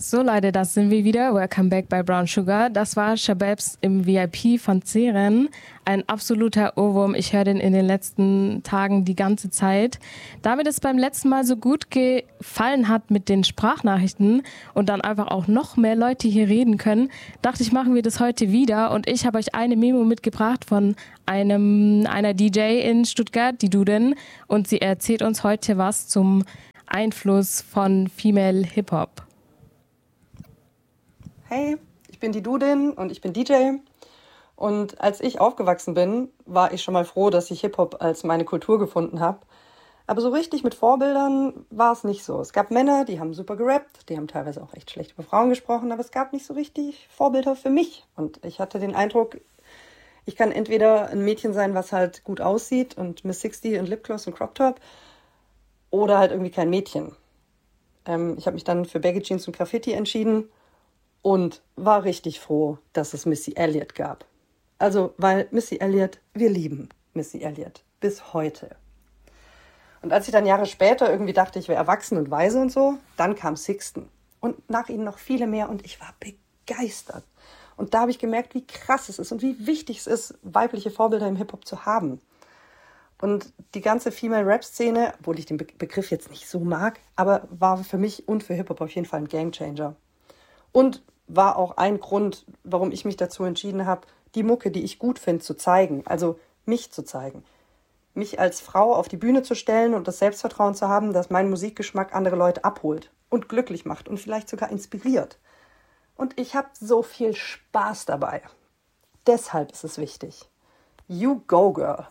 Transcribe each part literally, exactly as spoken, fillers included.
So Leute, das sind wir wieder. Welcome back bei Brown Sugar. Das war Shababs im V I P von Zeren. Ein absoluter Ohrwurm. Ich höre den in den letzten Tagen die ganze Zeit. Damit es beim letzten Mal so gut gefallen hat mit den Sprachnachrichten und dann einfach auch noch mehr Leute hier reden können, dachte ich, machen wir das heute wieder. Und ich habe euch eine Memo mitgebracht von einem einer D J in Stuttgart, die Duden. Und sie erzählt uns heute was zum Einfluss von Female Hip-Hop. Hey, ich bin die Dudin und ich bin D J. Und als ich aufgewachsen bin, war ich schon mal froh, dass ich Hip-Hop als meine Kultur gefunden habe. Aber so richtig mit Vorbildern war es nicht so. Es gab Männer, die haben super gerappt, die haben teilweise auch echt schlecht über Frauen gesprochen, aber es gab nicht so richtig Vorbilder für mich. Und ich hatte den Eindruck, ich kann entweder ein Mädchen sein, was halt gut aussieht und Miss sechzig und Lipgloss und Crop Top, oder halt irgendwie kein Mädchen. Ähm, ich habe mich dann für Baggy Jeans und Graffiti entschieden. Und war richtig froh, dass es Missy Elliott gab. Also, weil Missy Elliott, wir lieben Missy Elliott bis heute. Und als ich dann Jahre später irgendwie dachte, ich wäre erwachsen und weise und so, dann kam Sixten. Und nach ihnen noch viele mehr und ich war begeistert. Und da habe ich gemerkt, wie krass es ist und wie wichtig es ist, weibliche Vorbilder im Hip-Hop zu haben. Und die ganze Female-Rap-Szene, obwohl ich den Be- Begriff jetzt nicht so mag, aber war für mich und für Hip-Hop auf jeden Fall ein Gamechanger. Und war auch ein Grund, warum ich mich dazu entschieden habe, die Mucke, die ich gut finde, zu zeigen. Also mich zu zeigen. Mich als Frau auf die Bühne zu stellen und das Selbstvertrauen zu haben, dass mein Musikgeschmack andere Leute abholt und glücklich macht und vielleicht sogar inspiriert. Und ich habe so viel Spaß dabei. Deshalb ist es wichtig. You go, girl.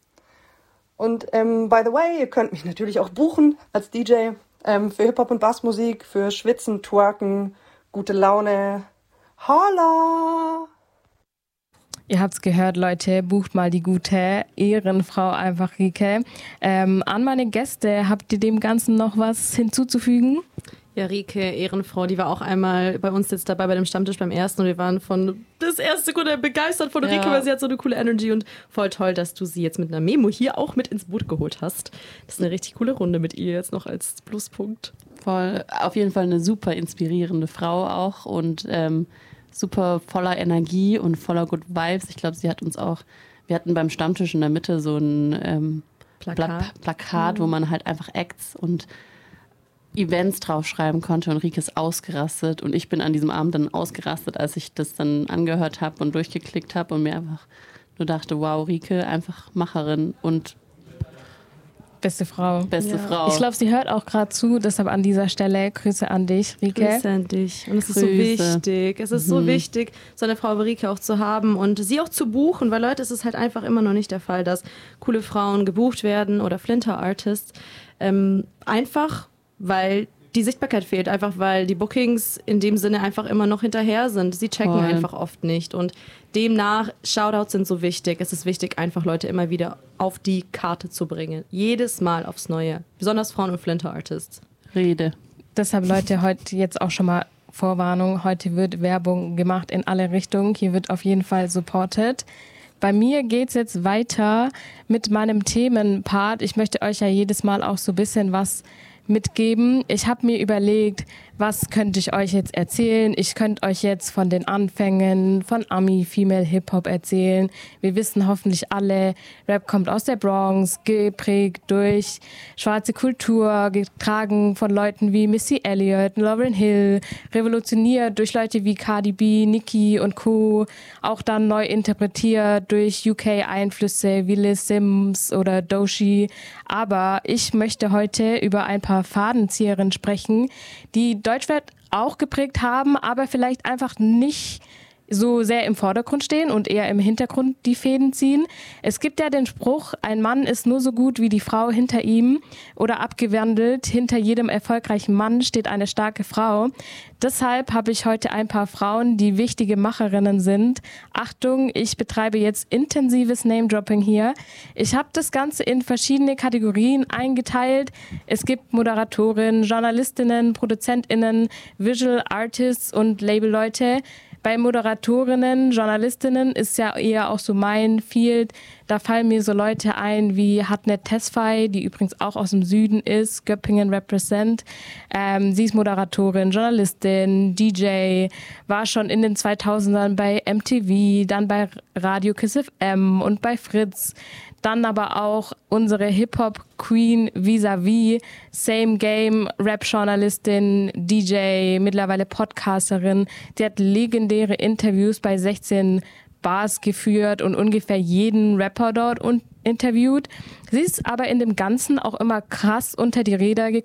Und ähm, by the way, ihr könnt mich natürlich auch buchen als D J ähm, für Hip-Hop und Bassmusik, für Schwitzen, Twerken, gute Laune. Holla! Ihr habt's gehört, Leute, bucht mal die gute Ehrenfrau einfach, Rike. Ähm, an meine Gäste, habt ihr dem Ganzen noch was hinzuzufügen? Ja, Rike, Ehrenfrau, die war auch einmal bei uns jetzt dabei bei dem Stammtisch beim ersten und wir waren von das erste Sekunde begeistert von Rike, ja. Weil sie hat so eine coole Energy und voll toll, dass du sie jetzt mit einer Memo hier auch mit ins Boot geholt hast. Das ist eine richtig coole Runde mit ihr jetzt noch als Pluspunkt. Voll, auf jeden Fall eine super inspirierende Frau auch und ähm, super voller Energie und voller Good Vibes. Ich glaube, sie hat uns auch, wir hatten beim Stammtisch in der Mitte so ein ähm, Plakat, Blatt, Plakat mhm. wo man halt einfach Acts und Events draufschreiben konnte und Rike ist ausgerastet und ich bin an diesem Abend dann ausgerastet, als ich das dann angehört habe und durchgeklickt habe und mir einfach nur dachte, wow, Rike, einfach Macherin und Beste Frau. Beste ja. Frau. Ich glaube, sie hört auch gerade zu, deshalb an dieser Stelle Grüße an dich, Rike. Grüße an dich. Und es ist so wichtig. Es ist mhm. so wichtig, so eine Frau wie Rike auch zu haben und sie auch zu buchen, weil Leute, es ist halt einfach immer noch nicht der Fall, dass coole Frauen gebucht werden oder Flinter-Artists. Ähm, einfach, weil die Sichtbarkeit fehlt, einfach weil die Bookings in dem Sinne einfach immer noch hinterher sind. Sie checken Voll. einfach oft nicht und demnach, Shoutouts sind so wichtig. Es ist wichtig, einfach Leute immer wieder auf die Karte zu bringen. Jedes Mal aufs Neue. Besonders Frauen und Flinter-Artists. Rede. Deshalb, Leute, heute jetzt auch schon mal Vorwarnung. Heute wird Werbung gemacht in alle Richtungen. Hier wird auf jeden Fall supported. Bei mir geht's jetzt weiter mit meinem Themenpart. Ich möchte euch ja jedes Mal auch so ein bisschen was mitgeben. Ich habe mir überlegt, was könnte ich euch jetzt erzählen? Ich könnte euch jetzt von den Anfängen von Ami Female Hip-Hop erzählen. Wir wissen hoffentlich alle, Rap kommt aus der Bronx, geprägt durch schwarze Kultur, getragen von Leuten wie Missy Elliott, Lauryn Hill, revolutioniert durch Leute wie Cardi B, Nicki und Co., auch dann neu interpretiert durch U K-Einflüsse wie Lil Sims oder Doechii. Aber ich möchte heute über ein paar Fadenzieherinnen sprechen, die Deutschrap auch geprägt haben, aber vielleicht einfach nicht so sehr im Vordergrund stehen und eher im Hintergrund die Fäden ziehen. Es gibt ja den Spruch, ein Mann ist nur so gut wie die Frau hinter ihm oder abgewandelt, hinter jedem erfolgreichen Mann steht eine starke Frau. Deshalb habe ich heute ein paar Frauen, die wichtige Macherinnen sind. Achtung, ich betreibe jetzt intensives Name-Dropping hier. Ich habe das Ganze in verschiedene Kategorien eingeteilt. Es gibt Moderatorinnen, Journalistinnen, ProduzentInnen, Visual Artists und Labelleute. Bei Moderatorinnen, Journalistinnen ist ja eher auch so mein Field. Da fallen mir so Leute ein wie Hatnet Tesfaye, die übrigens auch aus dem Süden ist, Göppingen Represent. Ähm, sie ist Moderatorin, Journalistin, D J, war schon in den zweitausendern bei M T V, dann bei Radio Kiss F M und bei Fritz. Dann aber auch unsere Hip-Hop-Queen vis-à-vis, Same Game, Rap-Journalistin, D J, mittlerweile Podcasterin. Die hat legendäre Interviews bei sechzehn Bars geführt und ungefähr jeden Rapper dort interviewt. Sie ist aber in dem Ganzen auch immer krass unter die Räder gekommen.